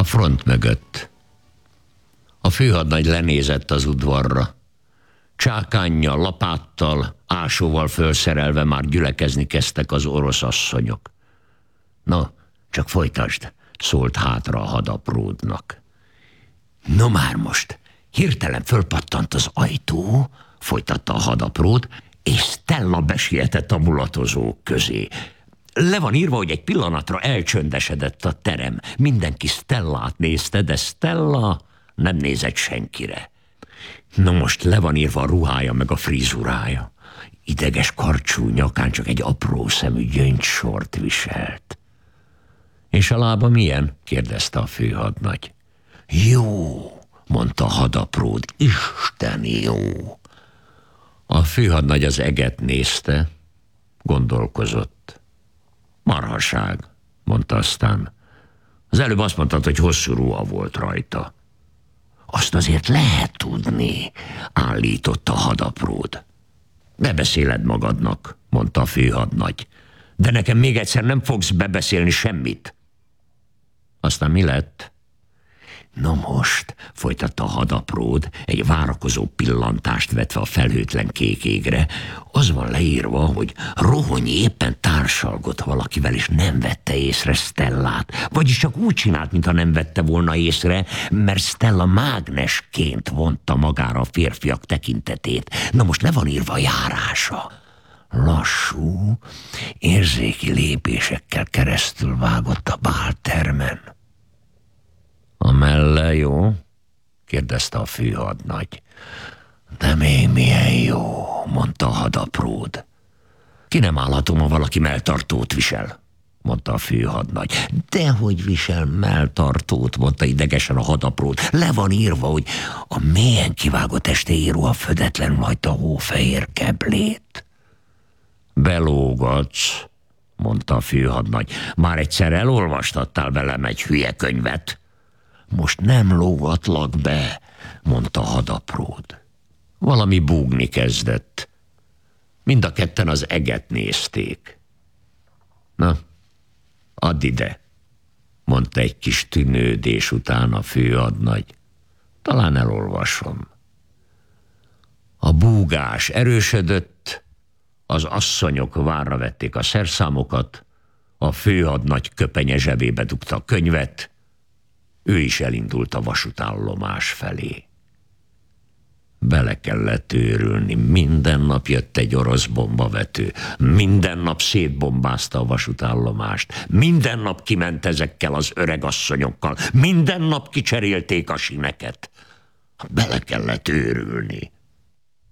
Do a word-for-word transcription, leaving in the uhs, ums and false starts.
front mögött. A főhadnagy lenézett az udvarra. Csákánnyal, lapáttal, ásóval fölszerelve már gyülekezni kezdtek az orosz asszonyok. Na, csak folytasd, szólt hátra a hadapródnak. No már most, hirtelen fölpattant az ajtó, folytatta a hadapród, és Stella besietett a mulatozók közé. Le van írva, hogy egy pillanatra elcsöndesedett a terem. Mindenki Stellát nézte, de Stella nem nézett senkire. Na most le van írva a ruhája meg a frizurája. Ideges karcsú nyakán csak egy apró szemű gyöngysort viselt. És a lába milyen? kérdezte a főhadnagy. Jó, mondta a hadapród, isteni jó. A főhadnagy az eget nézte, gondolkozott. Marhaság, mondta aztán. Az előbb azt mondtad, hogy hosszú ruha volt rajta. Azt azért lehet tudni, állította a hadapród. Bebeszéled magadnak, mondta a főhadnagy. De nekem még egyszer nem fogsz bebeszélni semmit. Aztán mi lett? Na most, folytatta a hadapród, egy várakozó pillantást vetve a felhőtlen kék égre, az van leírva, hogy Rohonyi éppen társalgott valakivel, és nem vette észre Stellát. Vagyis csak úgy csinált, mintha nem vette volna észre, mert Stella mágnesként vonta magára a férfiak tekintetét. Na most le van írva a járása. Lassú, érzéki lépésekkel keresztül vágott a báltermen. A melle jó? kérdezte a főhadnagy. De még milyen jó, mondta a hadapród. Ki nem állhatom, ha valaki melltartót visel, mondta a főhadnagy. Dehogy visel melltartót, mondta idegesen a hadapród. Le van írva, hogy a mélyen kivágott estéi ruha födetlenül hagyta a hófehér keblét. Belógatsz, mondta a főhadnagy. Már egyszer elolvastattál velem egy hülye könyvet. Most nem lógatlak be, mondta a hadapród. Valami búgni kezdett. Mind a ketten az eget nézték. Na, add ide, mondta egy kis tűnődés után a főhadnagy. Talán elolvasom. A búgás erősödött, az asszonyok várra vették a szerszámokat, a főhadnagy köpenye zsebébe dugta a könyvet, ő is elindult a vasútállomás felé. Bele kellett őrülni, minden nap jött egy orosz bombavető, minden nap szétbombázta a vasútállomást, minden nap kiment ezekkel az öreg asszonyokkal, minden nap kicserélték a sineket. Bele kellett őrülni.